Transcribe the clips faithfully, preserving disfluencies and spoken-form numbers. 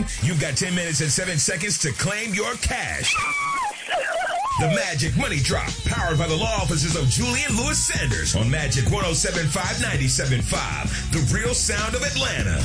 game? You've got ten minutes and seven seconds to claim your cash. The Magic Money Drop, powered by the law offices of Julian Lewis Sanders on Magic one oh seven point five, ninety-seven point five, the real sound of Atlanta.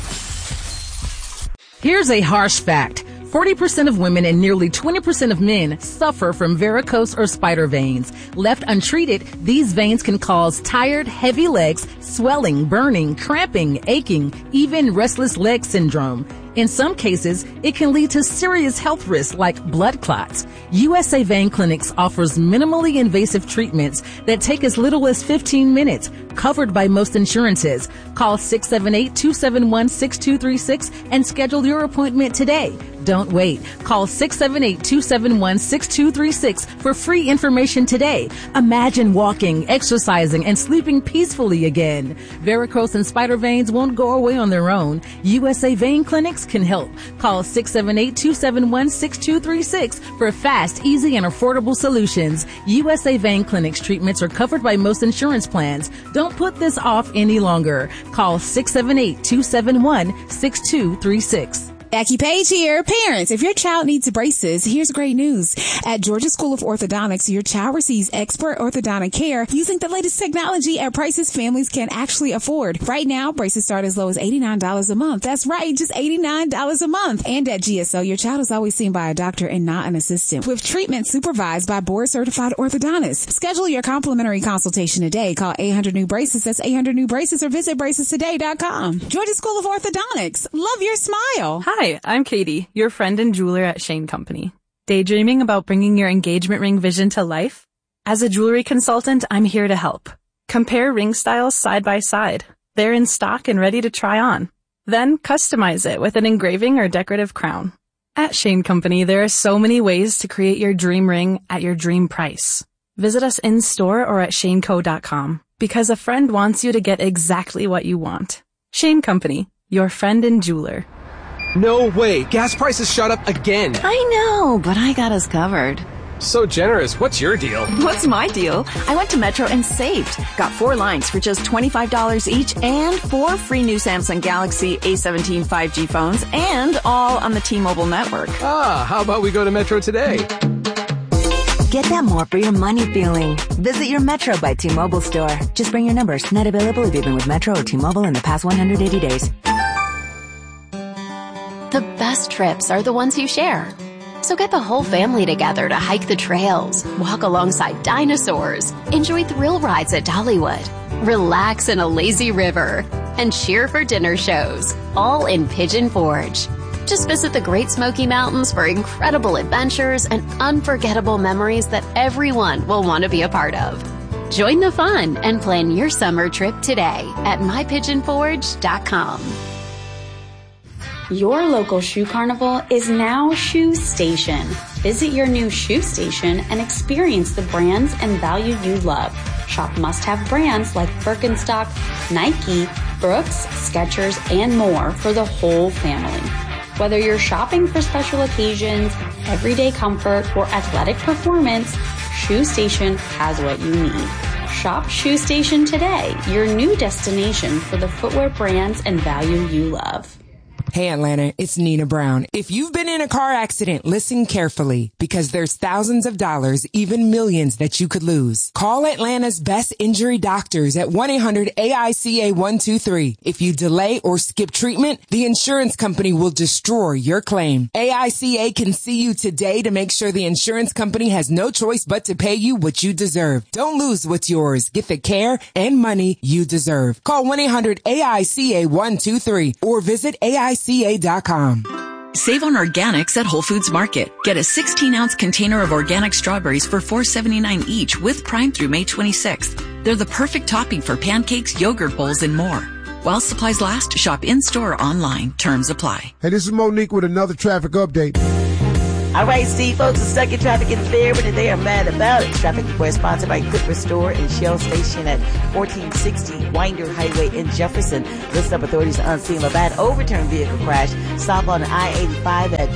Here's a harsh fact. forty percent of women and nearly twenty percent of men suffer from varicose or spider veins. Left untreated, these veins can cause tired, heavy legs, swelling, burning, cramping, aching, even restless leg syndrome. In some cases, it can lead to serious health risks like blood clots. U S A Vein Clinics offers minimally invasive treatments that take as little as fifteen minutes, covered by most insurances. Call six seven eight, two seven one, six two three six and schedule your appointment today. Don't wait. Call six seven eight, two seven one, six two three six for free information today. Imagine walking, exercising, and sleeping peacefully again. Varicose and spider veins won't go away on their own. U S A Vein Clinics can help. Call six seven eight, two seven one, six two three six for fast, easy, and affordable solutions. U S A Vein Clinics treatments are covered by most insurance plans. Don't put this off any longer. Call six seven eight, two seven one, six two three six. Jackie Page here. Parents, if your child needs braces, here's great news. At Georgia School of Orthodontics, your child receives expert orthodontic care using the latest technology at prices families can actually afford. Right now, braces start as low as eighty-nine dollars a month. That's right, just eighty-nine dollars a month. And at G S O, your child is always seen by a doctor and not an assistant, with treatment supervised by board-certified orthodontists. Schedule your complimentary consultation today. Call eight hundred new braces. That's eight hundred new braces, or visit braces today dot com. Georgia School of Orthodontics. Love your smile. Hi. Hi, I'm Katie, your friend and jeweler at Shane Company. Daydreaming about bringing your engagement ring vision to life? As a jewelry consultant, I'm here to help. Compare ring styles side by side. They're in stock and ready to try on. Then customize it with an engraving or decorative crown. At Shane Company, there are so many ways to create your dream ring at your dream price. Visit us in store or at shane co dot com, because a friend wants you to get exactly what you want. Shane Company, your friend and jeweler. No way. Gas prices shot up again. I know, but I got us covered. So generous. What's your deal? What's my deal? I went to Metro and saved. Got four lines for just twenty-five dollars each and four free new Samsung Galaxy A seventeen five G phones, and all on the T-Mobile network. Ah, how about we go to Metro today? Get that more for your money feeling. Visit your Metro by T-Mobile store. Just bring your numbers. Not available if you've been with Metro or T-Mobile in the past one hundred eighty days. The best trips are the ones you share. So get the whole family together to hike the trails, walk alongside dinosaurs, enjoy thrill rides at Dollywood, relax in a lazy river, and cheer for dinner shows, all in Pigeon Forge. Just visit the Great Smoky Mountains for incredible adventures and unforgettable memories that everyone will want to be a part of. Join the fun and plan your summer trip today at my pigeon forge dot com. Your local shoe carnival is now Shoe Station. Visit your new Shoe Station and experience the brands and value you love. Shop must-have brands like Birkenstock, Nike, Brooks, Skechers, and more for the whole family. Whether you're shopping for special occasions, everyday comfort, or athletic performance, Shoe Station has what you need. Shop Shoe Station today, your new destination for the footwear brands and value you love. Hey Atlanta, it's Nina Brown. If you've been in a car accident, listen carefully, because there's thousands of dollars, even millions, that you could lose. Call Atlanta's best injury doctors at one eight hundred A I C A one two three. If you delay or skip treatment, the insurance company will destroy your claim. A I C A can see you today to make sure the insurance company has no choice but to pay you what you deserve. Don't lose what's yours. Get the care and money you deserve. Call one eight hundred A I C A one two three or visit A I C A dot com. Save on organics at Whole Foods Market. Get a sixteen ounce container of organic strawberries for four seventy-nine each with Prime through May twenty-sixth. They're the perfect topping for pancakes, yogurt bowls, and more. While supplies last, shop in-store or online. Terms apply. Hey, this is Monique with another traffic update. All right, Steve, folks are stuck in traffic in Fairwood and they are mad about it. Traffic report sponsored by Quick Restore and Shell Station at fourteen sixty Winder Highway in Jefferson. List up authorities on scene of a bad overturned vehicle crash. Stop on I eighty-five at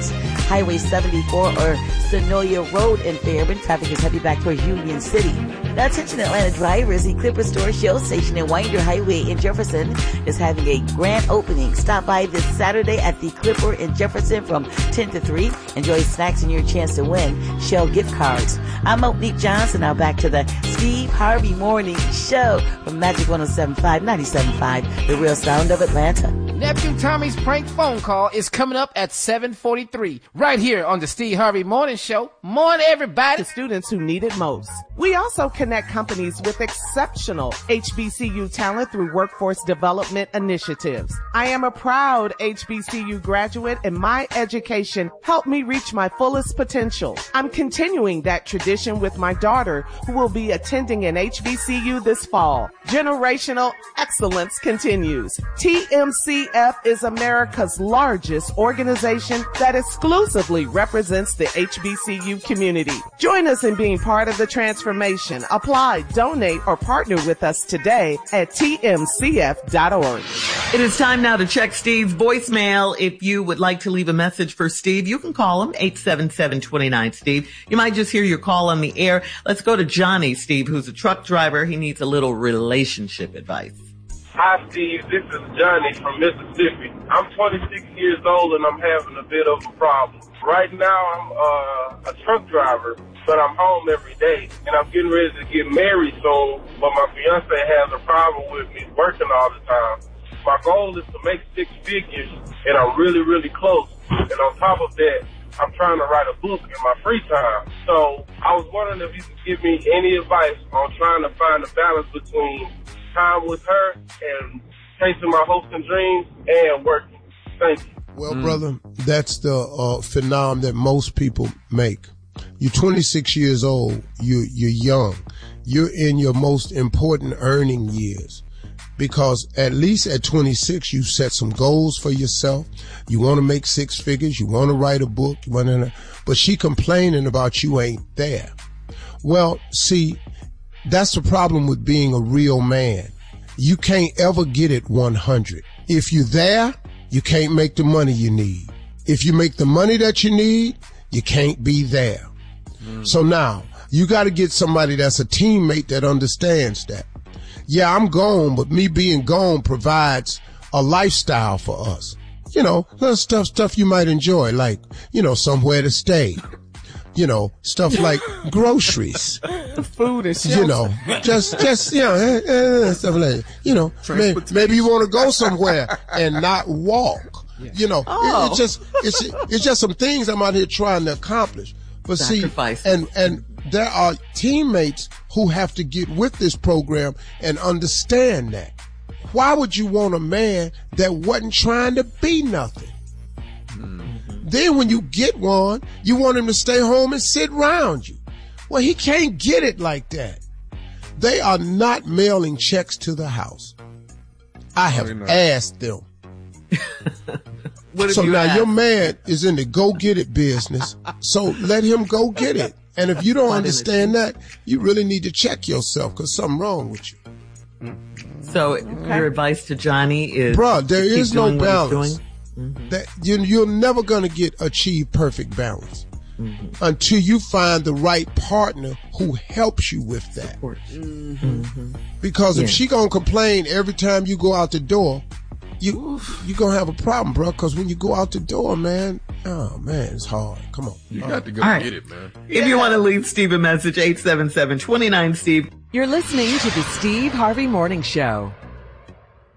Highway seventy-four or Sonoya Road in Fairburn. Traffic is heavy back towards Union City. Now, attention Atlanta drivers, the Clipper Store Shell Station in Winder Highway in Jefferson is having a grand opening. Stop by this Saturday at the Clipper in Jefferson from ten to three. Enjoy snacks and your chance to win Shell gift cards. I'm Monique Johnson. Now back to the Steve Harvey Morning Show from Magic one oh seven point five, ninety-seven point five, the real sound of Atlanta. Nephew Tommy's prank phone call is coming up at seven forty-three, right here on the Steve Harvey Morning Show. Morning, everybody. The students who need it most. We also connect companies with exceptional H B C U talent through workforce development initiatives. I am a proud H B C U graduate, and my education helped me reach my fullest potential. I'm continuing that tradition with my daughter, who will be attending an H B C U this fall. Generational excellence continues. T M C F is America's largest organization that exclusively represents the H B C U community. Join us in being part of the transformation. Apply, donate, or partner with us today at T M C F dot org. It is time now to check Steve's voicemail. If you would like to leave a message for Steve, you can call him, eight seven seven, two nine, Steve. You might just hear your call on the air. Let's go to Johnny, Steve, who's a truck driver. He needs a little relationship advice. Hi, Steve. This is Johnny from Mississippi. I'm twenty-six years old, and I'm having a bit of a problem. Right now, I'm uh, a truck driver, but I'm home every day, and I'm getting ready to get married soon, but my fiance has a problem with me working all the time. My goal is to make six figures, and I'm really, really close. And on top of that, I'm trying to write a book in my free time. So I was wondering if you could give me any advice on trying to find a balance between time with her and chasing my hopes and dreams and working. Thank you. Well, mm. brother, that's the uh, phenomenon that most people make. You're twenty-six years old. You, you're young. You're in your most important earning years. Because at least at twenty-six, you set some goals for yourself. You want to make six figures. You want to write a book. You want to, but she complaining about you ain't there. Well, see, that's the problem with being a real man. You can't ever get it one hundred. If you're there, you can't make the money you need. If you make the money that you need, you can't be there. Mm. So now, you got to get somebody that's a teammate that understands that. Yeah, I'm gone, but me being gone provides a lifestyle for us. You know, little stuff, stuff you might enjoy, like, you know, somewhere to stay. You know, stuff like groceries. Food and shelter. You know, just, just, you know, eh, eh, stuff like that. You know, may, maybe you want to go somewhere and not walk. Yeah. You know, oh. it, it's just, it's, it's just some things I'm out here trying to accomplish. But Sacrifice. see, and, and there are teammates who have to get with this program and understand that. Why would you want a man that wasn't trying to be nothing? Mm-hmm. Then when you get one, you want him to stay home and sit around you. Well, he can't get it like that. They are not mailing checks to the house. I have asked them. So you now asked? Your man is in the go get it business. So let him go get it. And if you don't understand that, you really need to check yourself because something wrong with you. So okay. Your advice to Johnny is, bro, there is no balance. Mm-hmm. That you, you're never going to get achieve perfect balance mm-hmm. until you find the right partner who helps you with that. Mm-hmm. Because yeah. if she gonna complain every time you go out the door, you you gonna have a problem, bro. Because when you go out the door, man, oh man, it's hard. Come on, you All got right. to go right. get it, man. If yeah. you want to leave Steve a message, eight seven seven, two nine, Steve. You're listening to the Steve Harvey Morning Show.